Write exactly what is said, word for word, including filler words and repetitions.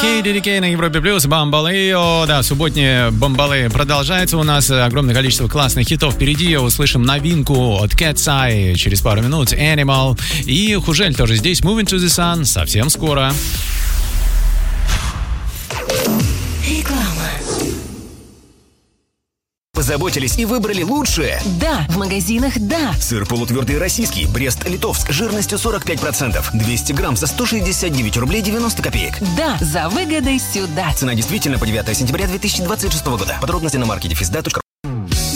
кей ди ди кей на Европе Плюс, Бамбалео. Да, субботние Бамбалео продолжается у нас. Огромное количество классных хитов впереди. Услышим новинку от Cat's Eye через пару минут, Animal. И Хужель тоже здесь, Moving to the Sun, совсем скоро. Реклама. Позаботились и выбрали лучшее? Да, в магазинах «Да». Сыр полутвердый российский, Брест-Литовск, жирностью сорок пять процентов. двести грамм за сто шестьдесят девять рублей девяносто копеек. Да, за выгодой сюда. Цена действительно по девятое сентября две тысячи двадцать шестого года. Подробности на маркете физда точка ру.